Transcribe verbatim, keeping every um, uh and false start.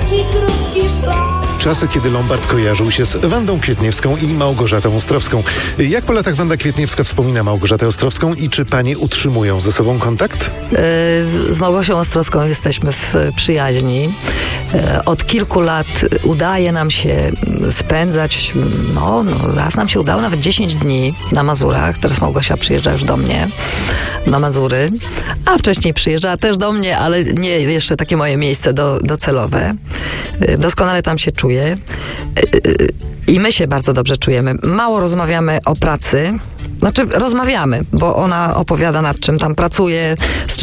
taki krótki szlak. Czasy, kiedy Lombard kojarzył się z Wandą Kwietniewską i Małgorzatą Ostrowską. Jak po latach Wanda Kwietniewska wspomina Małgorzatę Ostrowską i czy panie utrzymują ze sobą kontakt? Z Małgosią Ostrowską jesteśmy w przyjaźni. Od kilku lat udaje nam się spędzać, no, no raz nam się udało nawet dziesięć dni na Mazurach. Teraz Małgosia przyjeżdża już do mnie na Mazury, a wcześniej przyjeżdżała też do mnie, ale nie jeszcze takie moje miejsce do, docelowe. Doskonale tam się czuję. I my się bardzo dobrze czujemy. Mało rozmawiamy o pracy. Znaczy rozmawiamy, bo ona opowiada, nad czym tam pracuje, z czym